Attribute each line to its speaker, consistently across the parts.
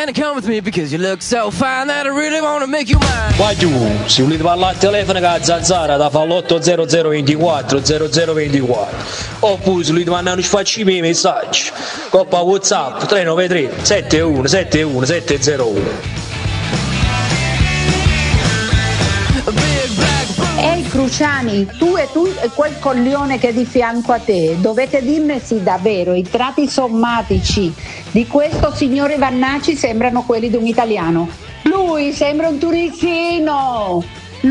Speaker 1: and come with me because you look so fine that I really wanna make you mine.
Speaker 2: Qua giù, se volete parlare al telefono con la zanzara da fa l'80024 0024 oppure se volete mandare un sfacci miei messaggi coppa WhatsApp 393 71 71 701.
Speaker 3: Cruciani, tu e quel coglione che è di fianco a te dovete dirmi se davvero i tratti sommatici di questo signore Vannacci sembrano quelli di un italiano. Lui sembra un tunisino,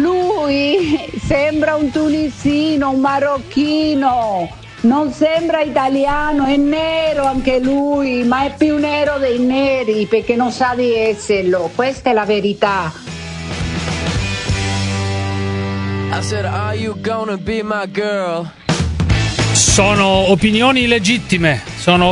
Speaker 3: un marocchino, non sembra italiano, è nero anche lui, ma è più nero dei neri perché non sa di esserlo, questa è la verità.
Speaker 1: I said, are you gonna be my girl?
Speaker 4: Sono opinioni legittime,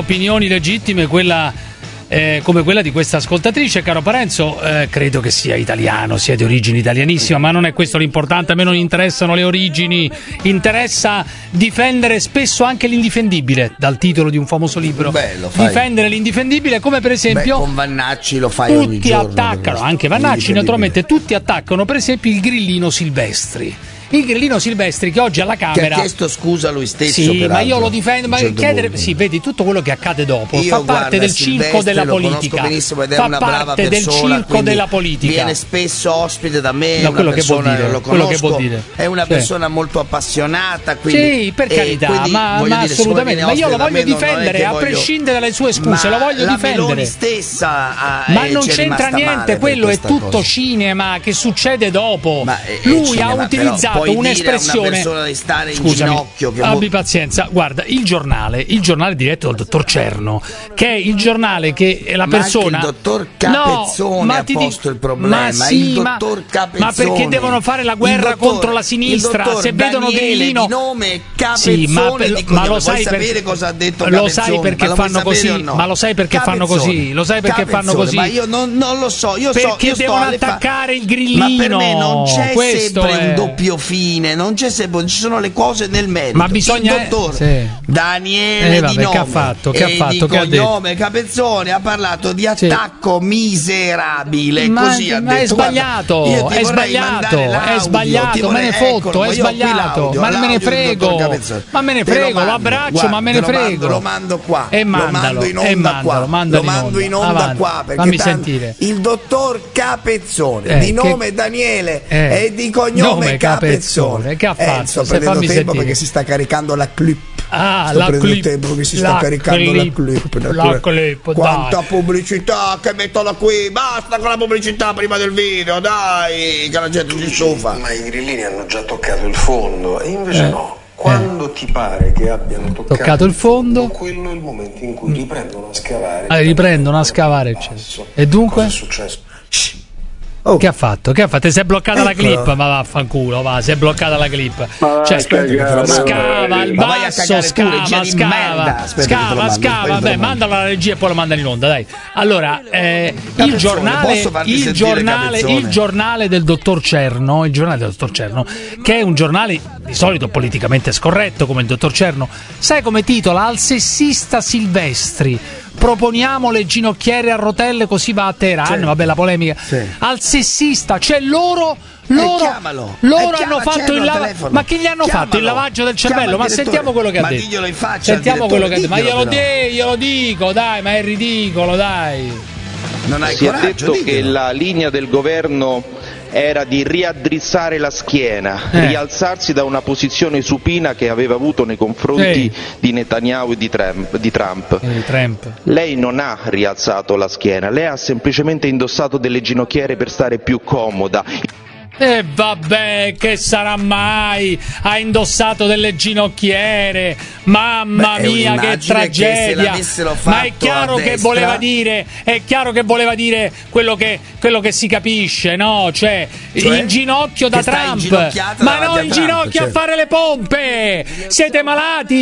Speaker 4: quella come quella di questa ascoltatrice, caro Parenzo, credo che sia italiano, sia di origine italianissima, ma non è questo l'importante, a me non interessano le origini, interessa difendere spesso anche l'indifendibile, dal titolo di un famoso libro. Difendere l'indifendibile, come per esempio
Speaker 5: con Vannacci lo fai ogni giorno.
Speaker 4: Tutti attaccano, anche Vannacci naturalmente, tutti attaccano per esempio il grillino Silvestri. Il grillino Silvestri che oggi alla Camera
Speaker 5: che ha chiesto scusa lui stesso.
Speaker 4: Sì, ma io lo difendo. Ma chiedere, sì, vedi tutto quello che accade dopo. Fa parte del circo della politica. Fa parte del circo della politica.
Speaker 5: Viene spesso ospite da me.
Speaker 4: No, quello che vuol dire.
Speaker 5: Lo conosco. È una persona molto appassionata. Quindi,
Speaker 4: sì, per carità, ma assolutamente. Ma io lo voglio difendere, a prescindere dalle sue scuse. Lo voglio difendere.
Speaker 5: Stessa,
Speaker 4: ma non c'entra niente. Quello è tutto cinema che succede dopo. Lui ha utilizzato un'espressione.
Speaker 5: Una persona di stare in ginocchio che
Speaker 4: abbi pazienza, guarda, il giornale diretto dal dottor Cerno, che è il giornale che la persona
Speaker 5: il dottor Capezzone ha posto il problema, dottor Capezzone.
Speaker 4: Ma perché devono fare la guerra contro la sinistra? Se vedono Grillino
Speaker 5: di nome Capezzone,
Speaker 4: ma lo sai
Speaker 5: sapere cosa ha detto Capezzone?
Speaker 4: Lo sai perché fanno così? No? Ma lo sai perché fanno così? Lo sai perché fanno così?
Speaker 5: Ma io non lo so,
Speaker 4: perché devono attaccare il Grillino.
Speaker 5: Ma per me non c'è sempre un doppio fine, non c'è sempre, ci sono le cose nel merito.
Speaker 4: Ma bisogna
Speaker 5: il dottor Daniele Di Nome
Speaker 4: che ha fatto
Speaker 5: di cognome Capezzone ha parlato di attacco miserabile, così ha detto.
Speaker 4: È sbagliato, è sbagliato, me ne fotto, è sbagliato, ma me ne frego, lo abbraccio, ma me ne frego.
Speaker 5: Lo mando qua,
Speaker 4: e mandalo,
Speaker 5: lo mando in onda qua,
Speaker 4: fammi sentire.
Speaker 5: Il dottor Capezzone, di nome Daniele e di cognome Capezzone.
Speaker 4: Che ha fatto?
Speaker 5: Sto prendendo tempo perché si sta caricando la clip. Tempo che si sta caricando la clip. Quanta pubblicità che mettono qui, basta con la pubblicità prima del video, dai, che la gente si stufa.
Speaker 6: Ma i grillini hanno già toccato il fondo e invece no. Quando ti pare che abbiano toccato il fondo, quello è il momento in cui riprendono a scavare.
Speaker 4: Eccetera. E dunque?
Speaker 6: Cosa è successo?
Speaker 4: Che ha fatto? Si è bloccata la clip, ma vaffanculo, va, si è bloccata la clip. Scava il basso, scava, vabbè, mandalo alla regia e poi lo manda in onda, dai. Allora, il giornale del dottor Cerno, che è un giornale di solito politicamente scorretto come il dottor Cerno, sai come titola? Al sessista Silvestri. Proponiamo le ginocchiere a rotelle così va a Teheran, vabbè, la polemica. Al sessista, cioè loro hanno fatto il lavaggio. Ma che gli hanno fatto il lavaggio del cervello? Ma sentiamo quello che ha detto.
Speaker 5: Diglielo in faccia.
Speaker 4: Sentiamo quello che ha detto. Ma glielo dico, dai, ma è ridicolo, dai.
Speaker 5: Non hai
Speaker 7: si
Speaker 5: coraggio,
Speaker 7: è detto
Speaker 5: diglielo.
Speaker 7: che la linea del governo era di riaddrizzare la schiena, rialzarsi da una posizione supina che aveva avuto nei confronti di Netanyahu e di Trump. Lei non ha rialzato la schiena, lei ha semplicemente indossato delle ginocchiere per stare più comoda.
Speaker 4: E vabbè, che sarà mai? Ha indossato delle ginocchiere. Mamma mia, che tragedia! Ma è chiaro che voleva dire, quello che si capisce, no? Cioè in ginocchio da Trump. Ma no, in ginocchio a fare le pompe! Siete malati?